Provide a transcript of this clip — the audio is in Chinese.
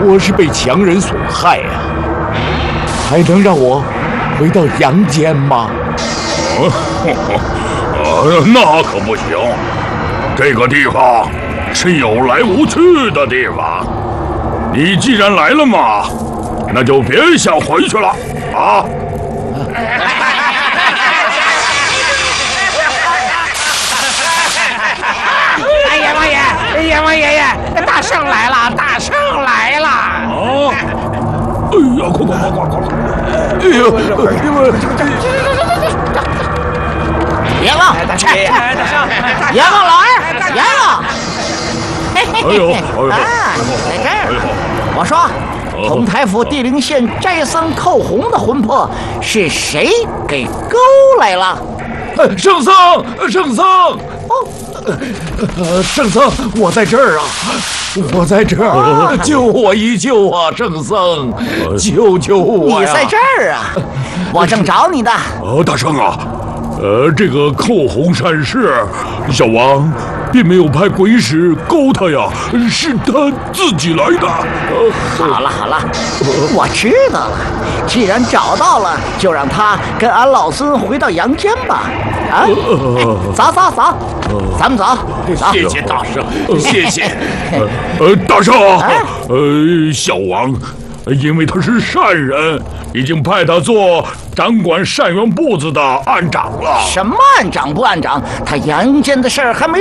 我是被强人所害呀，还能让我回到阳间吗？ 那可不行，这个地方是有来无去的地方。你既然来了嘛，那就别想回去了啊！ 王爷爷，大圣来了，大圣来了！ 啊！哎呀，快！ 哎呦， 阎王，阎王老二，阎王！ 哎呦， 在这儿。我说，同台府地灵县斋僧寇洪的魂魄是谁给勾来了？ 圣僧，圣僧！圣僧，我在这儿啊！我在这儿，救我一救啊！圣僧，救我呀！ 你在这儿啊？我正找你呢。 大圣啊，这个寇洪善士，小王并没有派鬼使勾他呀，是他自己来的。 好了，我知道了。既然找到了，就让他跟俺老孙回到阳间吧。啊，走，咱们走。 谢谢大圣，谢谢。 大圣，小王，因为他是善人，已经派他做掌管善缘部子的案长了。 什么案长不案长？他阳间的事儿还没